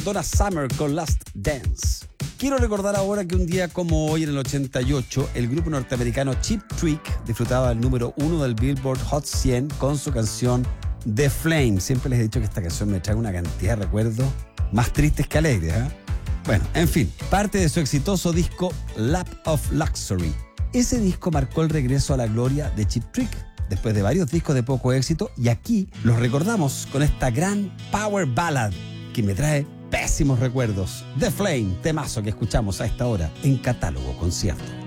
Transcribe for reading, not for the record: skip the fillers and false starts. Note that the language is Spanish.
Donna Summer con Last Dance. Quiero recordar ahora que un día como hoy, en el 88, el grupo norteamericano Cheap Trick disfrutaba el número 1 del Billboard Hot 100 con su canción The Flame. Siempre les he dicho que esta canción me trae una cantidad de recuerdos más tristes que alegres, ¿eh? Bueno, en fin, parte de su exitoso disco Lap of Luxury. Ese disco marcó el regreso a la gloria de Cheap Trick, después de varios discos de poco éxito, y aquí los recordamos con esta gran power ballad que me trae pésimos recuerdos. The Flame, temazo que escuchamos a esta hora en Catálogo Concierto.